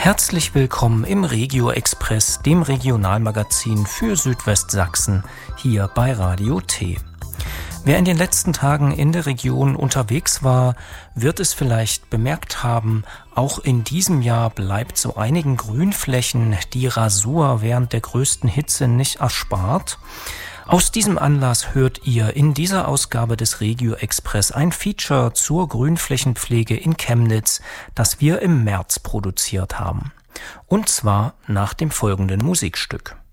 Herzlich willkommen im Regio Express, dem Regionalmagazin für Südwestsachsen, hier bei Radio T. Wer in den letzten Tagen in der Region unterwegs war, wird es vielleicht bemerkt haben, auch in diesem Jahr bleibt so einigen Grünflächen die Rasur während der größten Hitze nicht erspart. Aus diesem Anlass hört ihr in dieser Ausgabe des Regio Express ein Feature zur Grünflächenpflege in Chemnitz, das wir im März produziert haben. Und zwar nach dem folgenden Musikstück.